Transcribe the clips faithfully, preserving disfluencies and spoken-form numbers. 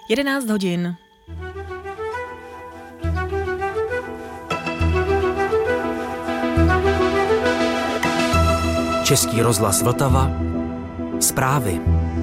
jedenáct hodin. Český rozhlas Vltava. Zprávy.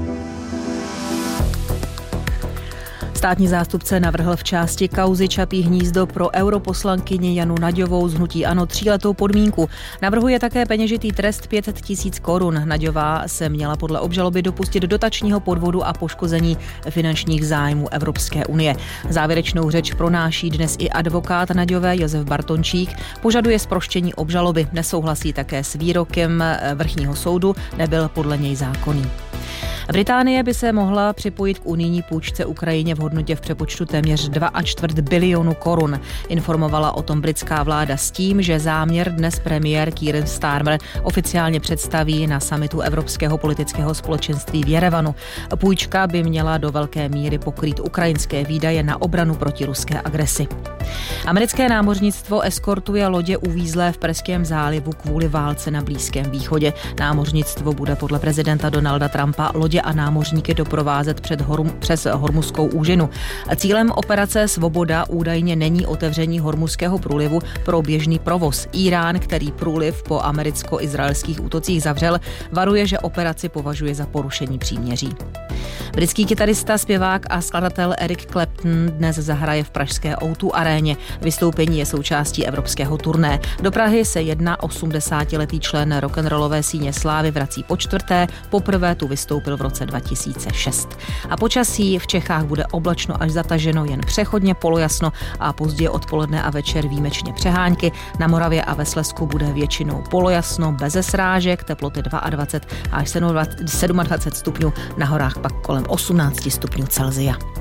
Státní zástupce navrhl v části kauzy Čapí hnízdo pro europoslankyni Janu Naďovou z hnutí ANO tříletou podmínku. Navrhuje také peněžitý trest pět set tisíc korun. Naďová se měla podle obžaloby dopustit dotačního podvodu a poškození finančních zájmů Evropské unie. Závěrečnou řeč pronáší dnes i advokát Naďové Josef Bartončík. Požaduje zproštění obžaloby. Nesouhlasí také s výrokem vrchního soudu, nebyl podle něj zákonný. Británie by se mohla připojit k unijní půjčce Ukrajině v hodnotě v přepočtu téměř dva a čtvrt bilionu korun. Informovala o tom britská vláda s tím, že záměr dnes premiér Keir Starmer oficiálně představí na summitu Evropského politického společenství v Jerevanu. Půjčka by měla do velké míry pokrýt ukrajinské výdaje na obranu proti ruské agresi. Americké námořnictvo eskortuje lodě uvízlé v Perském zálivu kvůli válce na Blízkém východě. Námořnictvo bude podle prezidenta Donalda Trumpa lodě a námořníky doprovázet před Horm, přes Hormuzskou úžinu. Cílem operace Svoboda údajně není otevření Hormuzského průlivu pro běžný provoz. Írán, který průliv po americko-izraelských útocích zavřel, varuje, že operaci považuje za porušení příměří. Britský kytarista, zpěvák a skladatel Eric Clapton dnes zahraje v pražské ó dva aréně. Vystoupení je součástí evropského turné. Do Prahy se osmdesátiletý člen rock'n'rollové síně slávy vrací po čtvrté, poprvé tu vystoupil v roce dva tisíce šest. A počasí v Čechách bude oblačno až zataženo, jen přechodně polojasno a později odpoledne a večer výjimečně přehánky. Na Moravě a ve Slezsku bude většinou polojasno, beze srážek, teploty dvacet dva až dvacet sedm stupňů, na horách pak kolem osmnáct stupňů Celsia.